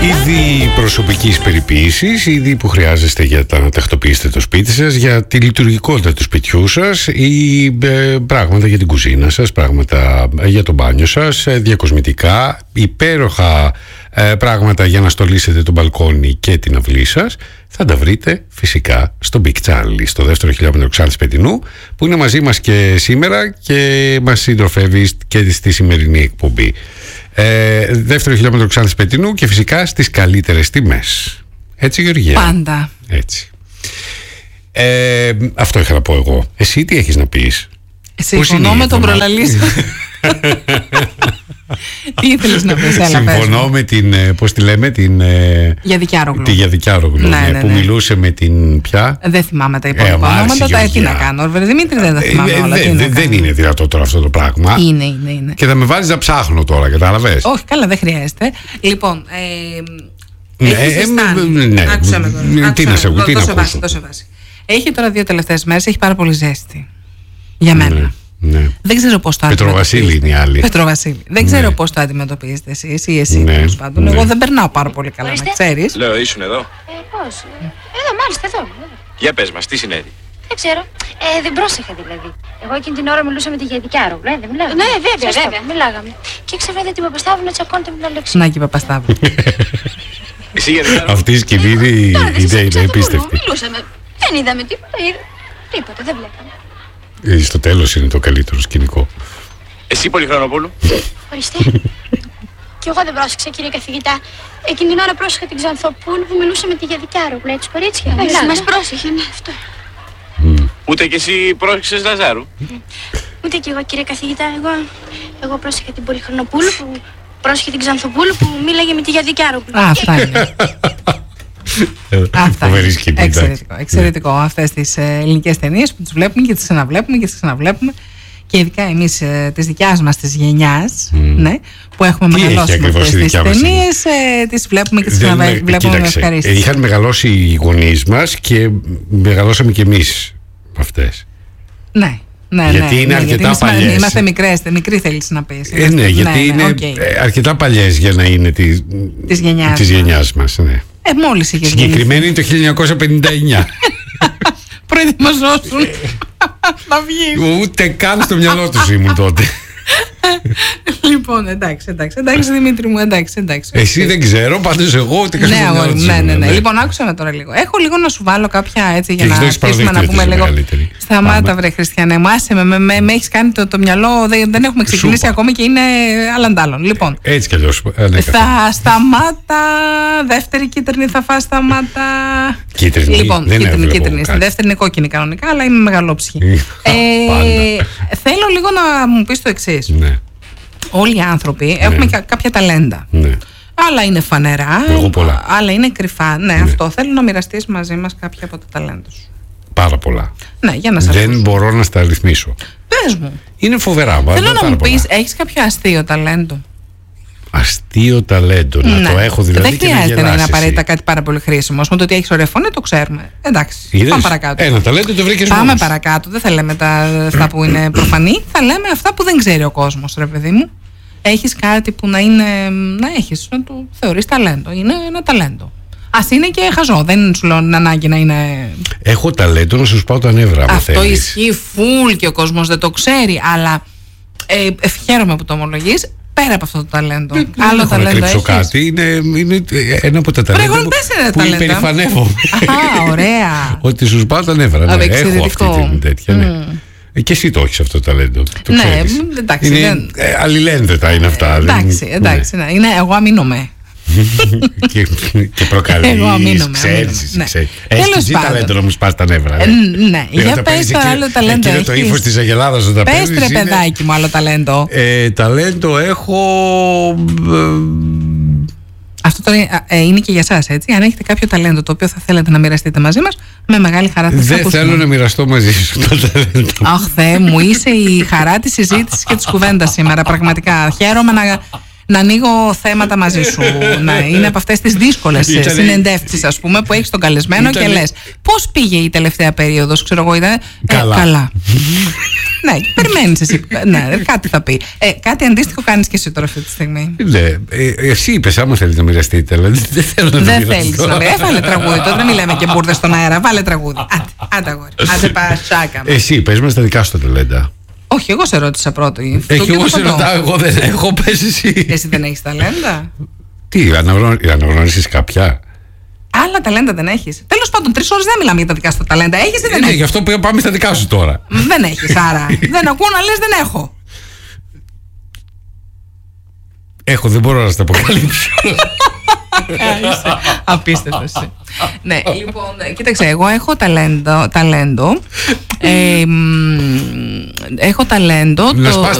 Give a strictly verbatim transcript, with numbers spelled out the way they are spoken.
Είδη προσωπικής περιποίησης, είδη που χρειάζεστε για να τακτοποιήσετε το σπίτι σας, για τη λειτουργικότητα του σπιτιού σας, ή ε, πράγματα για την κουζίνα σας, πράγματα για το μπάνιο σας, ε, διακοσμητικά, υπέροχα ε, πράγματα για να στολίσετε το μπαλκόνι και την αυλή σας, θα τα βρείτε φυσικά στο Big Charlie, στο δεύτερο χιλιόμετρο Ξάνθης Πετεινού, που είναι μαζί μας και σήμερα και μας συντροφεύει και στη σημερινή εκπομπή. Ε, δεύτερο χιλιόμετρο Ξάνθης Πετεινού και φυσικά στις καλύτερες τιμές. Έτσι, Γεωργία? Πάντα. Έτσι. Ε, αυτό είχα να πω εγώ. Εσύ τι έχεις να πεις? Συμφωνώ με τον προλαλής. Τι ήθελες να πεις? Συμφωνώ με την, πώς τη λέμε, την Γιαδικιάρογλου. Τη Γιαδικιάρογλου, ναι, ναι, ναι, που ναι. μιλούσε με την πια. Δεν θυμάμαι τα υπόλοιπα ονόματα, τα τι να κάνω. Δημήτρη, δεν τα θυμάμαι όλα. Ε, δεν δε είναι δυνατό τώρα αυτό το πράγμα. Είναι, είναι, είναι. Και θα με βάλεις να ψάχνω τώρα, κατάλαβες? Όχι, καλά, δεν χρειάζεται. Λοιπόν, ε, ε, ε, ναι. Άκουσα με τώρα. Τι να σε ακούσω. Έχει τώρα δύο τελευταίες μέρες, έχει πάρα πολύ ζέστη. Για μένα. Ναι. Δεν ξέρω πώς το Πετροβασίλη είναι η άλλη. Πετροβασίλη. Δεν ξέρω ναι. πώς το αντιμετωπίζετε εσείς ή εσύ, ναι. τέλος πάντων. Ναι. Εγώ δεν περνάω πάρα πολύ καλά, να ξέρεις. Λέω, ήσουν εδώ. Ε, πώς. Εδώ, μάλιστα, εδώ. Για πες μας, τι συνέβη? Δεν ξέρω. Ε, δεν πρόσεχα δηλαδή. Εγώ εκείνη την ώρα μιλούσα με τη Γιαδικιάρογλου, ε, δεν μιλάγαμε? Ναι, βέβαια, Σωστό. βέβαια. Μιλάγαμε. Και ξαφνικά είδα την Παπασταύρου να τσακώνεται με την Αλεξή. Να και η Παπασταύρου. Εσύ Γιαδικιάρογλου. Αυτή η σκηνή είναι επίστευτη. Μιλούσαμε. Δεν είδαμε τίποτα. Τίποτα, δεν βλέπαμε. Στο τέλος είναι το καλύτερο σκηνικό. Εσύ Πολυχρονοπούλου? Ορίστε. Κι εγώ δεν πρόσεξα, κύριε καθηγητά. Εκείνη την ώρα πρόσεχα την Ξανθοπούλου που μιλούσε με τη Γιαδικιάρογλου, έτσι κορίτσια. Έτσι, μας πρόσεχε, ναι, αυτό. Mm. Ούτε κι εσύ πρόσεξες Λαζάρου? Ούτε κι εγώ, κύριε καθηγητά. Εγώ, εγώ πρόσεχα την Πολυχρονοπούλου που πρόσεχε την Ξανθοπούλου που μίλαγε με τη Γιαδικιάρογλου. Α, αυτά είναι. Αυτά είναι. Εξαιρετικό, εξαιρετικό. Αυτές τις ε, ελληνικές ταινίες που τις βλέπουμε και τις ξαναβλέπουμε και τις ξαναβλέπουμε. Και ειδικά εμείς ε, της δικιάς μας της γενιάς, mm. ναι, που έχουμε τι μεγαλώσει με αυτές τις ταινίες, ε, τις βλέπουμε και τις ξαναβλέπουμε με ευχαρίστηση. Είχαν μεγαλώσει οι γονείς μας και μεγαλώσαμε και εμείς αυτές. Ναι. Ναι, γιατί ναι, είναι ναι, αρκετά γιατί παλιές. Είμαστε μικρές, μικρή θέλεις να πεις. Ε, ναι, γιατί ναι, είναι okay. αρκετά παλιές για να είναι τη, της γενιάς, της γενιάς μας. Ναι. Ε, μόλις είχε συγκεκριμένη είναι το χίλια εννιακόσια πενήντα εννιά. Προετοιμαζόσουν να βγει. Ούτε καν στο μυαλό τους ήμουν τότε. Λοιπόν, εντάξει, εντάξει, εντάξει Δημήτρη μου, εντάξει, εντάξει. Εσύ δεν ξέρω, πάντως εγώ ούτε καν στο μυαλό τους. Ναι, ναι, ναι. Λοιπόν, άκουσα με τώρα λίγο. Έχω λίγο να σου βάλω κάποια έτσι για να αρχίσουμε να πούμε λίγο. Σταμάτα, βρε Χριστιανέ, μου άσε με, με, με έχεις κάνει το, το μυαλό, δεν, δεν έχουμε ξεκινήσει ακόμη και είναι αλλαντάλλον. Λοιπόν, έτσι κι αλλιώς. Θα σταμάτα, δεύτερη κίτρινη θα φας σταμάτα. Κίτρινη, λοιπόν, δεν κίτρινη, κίτρινη. Στη δεύτερη είναι κόκκινη κανονικά, αλλά είμαι μεγαλόψυχη. ε, θέλω λίγο να μου πεις το εξής. Ναι. Όλοι οι άνθρωποι ναι. έχουμε κάποια ταλέντα. Ναι. Άλλα είναι φανερά, πολλά. άλλα είναι κρυφά. Ναι, ναι, αυτό θέλω να μοιραστείς μαζί μας κάποια από τα ταλέντα σου. Πάρα πολλά. Ναι, για να σας Δεν ακούσω. μπορώ να στα αριθμίσω. Πες μου. Είναι φοβερά. Θέλω να μου πεις, έχεις κάποιο αστείο ταλέντο? Αστείο ταλέντο, να ναι. το έχω δηλαδή. Δεν χρειάζεται να είναι απαραίτητα κάτι πάρα πολύ χρήσιμο. Με το ότι έχεις ωραία φωνή, το ξέρουμε. Εντάξει. Είδες? Πάμε παρακάτω. Ένα ταλέντο το βρήκες Πάμε μόνος. παρακάτω. Δεν θα λέμε τα, αυτά που είναι προφανή. Θα λέμε αυτά που δεν ξέρει ο κόσμος, ρε παιδί μου. Έχεις κάτι που να είναι. Να έχεις, να το θεωρείς ταλέντο. Είναι ένα ταλέντο. Ας είναι και χαζό. Δεν σου λέω ανάγκη να είναι. Έχω ταλέντο να σου σπάω τα νεύρα. Αυτό ισχύει φουλ και ο κόσμος δεν το ξέρει. Αλλά ε, χαίρομαι που το ομολογείς. Πέρα από αυτό το ταλέντο. Δεν, άλλο δεν ταλέντο έχω να κάτι. Είναι, είναι ένα από τα ταλέντα που, που υπερηφανεύομαι. Α, ωραία. Ότι σου σπάω τα νεύρα. Ναι, έχω αυτή την τέτοια. Ναι. Mm. Και εσύ το έχεις αυτό το ταλέντο. Το ναι, ξέρεις. εντάξει. Είναι, δεν... ε, αλληλένδετα είναι αυτά. Εντάξει, εντάξει. Ναι. Ναι. Είναι, εγώ αμήνομαι. και, και προκαλείς. Εγώ αμήνομαι. Ξέρεις, ναι. ξέρεις. Έχεις και εσύ ταλέντο να μου σπάς τα νεύρα. Ε, ναι, για πες το άλλο ταλέντο. Εκείνο το ύφος της Αγελάδας όταν παίρνεις. Πες τρε παιδάκι μου άλλο ταλέντο. Ε, ταλέντο έχω... Αυτό τώρα ε, είναι και για εσάς, έτσι. Αν έχετε κάποιο ταλέντο το οποίο θα θέλετε να μοιραστείτε μαζί μας, με μεγάλη χαρά θα σας ακούσουμε. Δεν θέλω να μοιραστώ μαζί σου το ταλέντο. Αχ, Θεέ μου, είσαι η χαρά της συζήτησης και της κουβέντας σήμερα. Πραγματικά χαίρομαι να, να ανοίγω θέματα μαζί σου. Να είναι από αυτές τις δύσκολες συνεντεύξεις, ας πούμε, που έχεις τον καλεσμένο Ήτανε... και λες πώς πήγε η τελευταία περίοδος, ξέρω εγώ, ήταν. Καλά. Ε, καλά. Ναι, περιμένεις εσύ. Ναι, κάτι θα πει. Ε, κάτι αντίστοιχο κάνεις και εσύ τώρα αυτή τη στιγμή. Ναι, ε, εσύ είπες, άμα θέλεις να μοιραστείτε, αλλά δεν θέλω να Δεν θέλεις να μοιραστεί. Βάλε τραγούδι. Τώρα δεν μιλάμε και μπουρδες στον αέρα. Βάλε τραγούδι. Άντε, άντε αγόρι. Άντε πασάκα. Εσύ, πες μας τα δικά σου τα ταλέντα. Όχι, εγώ σε ρώτησα πρώτη. Έχει, εγώ σε ρωτάω, εγώ δεν έχω, πες εσύ. Εσύ δεν έχεις ταλέντα. Τι, αναγνώρισεις κάποια? Άλλα ταλέντα δεν έχεις. Τέλος πάντων, τρεις ώρες δεν μιλάμε για τα δικά σου ταλέντα. Έχεις ή δεν ναι, έχεις? γι' αυτό πάμε στα δικά σου τώρα. Δεν έχεις, άρα. Δεν ακούω να λες δεν έχω. Έχω, δεν μπορώ να στα αποκαλύψω. Απίστευτο εσύ. Ναι, λοιπόν, κοίταξε, εγώ έχω ταλέντο. ταλέντο ε, έχω ταλέντο. Να το...